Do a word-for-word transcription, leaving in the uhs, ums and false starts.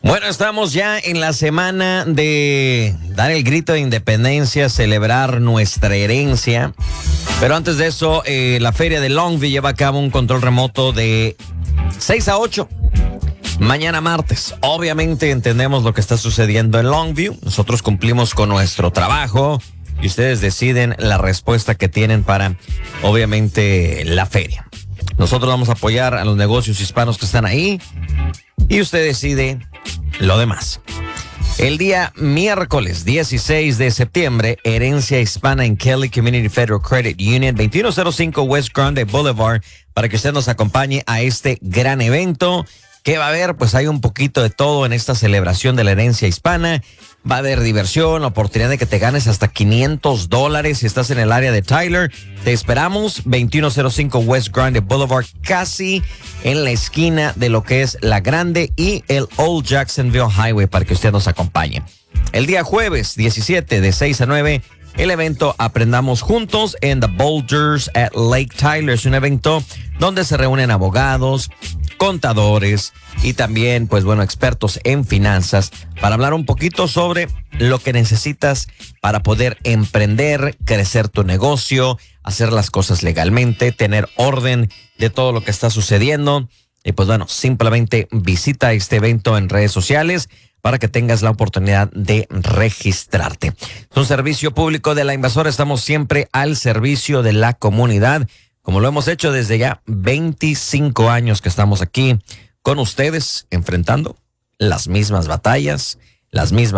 Bueno, estamos ya en la semana de dar el grito de independencia, celebrar nuestra herencia. Pero antes de eso, eh, la feria de Longview lleva a cabo un control remoto de seis a ocho. Mañana martes. Obviamente entendemos lo que está sucediendo en Longview. Nosotros cumplimos con nuestro trabajo y ustedes deciden la respuesta que tienen para, obviamente, la feria. Nosotros vamos a apoyar a los negocios hispanos que están ahí y usted decide lo demás. El día miércoles dieciséis de septiembre, herencia hispana en Kelly Community Federal Credit Union, veintiuno cero cinco West Grande Boulevard, para que usted nos acompañe a este gran evento. ¿Qué va a haber? Pues hay un poquito de todo en esta celebración de la herencia hispana. Va a haber diversión, oportunidad de que te ganes hasta quinientos dólares si estás en el área de Tyler. Te esperamos, veintiuno cero cinco West Grande Boulevard, casi en la esquina de lo que es La Grande y el Old Jacksonville Highway, para que usted nos acompañe. El día jueves diecisiete de seis a nueve, el evento Aprendamos Juntos en The Boulders at Lake Tyler. Es un evento donde se reúnen abogados, contadores y también, pues bueno, expertos en finanzas para hablar un poquito sobre lo que necesitas para poder emprender, crecer tu negocio, hacer las cosas legalmente, tener orden de todo lo que está sucediendo. Y pues bueno, simplemente visita este evento en redes sociales para que tengas la oportunidad de registrarte. Es un servicio público de la Invasora. Estamos siempre al servicio de la comunidad, como lo hemos hecho desde ya veinticinco años que estamos aquí con ustedes, enfrentando las mismas batallas, las mismas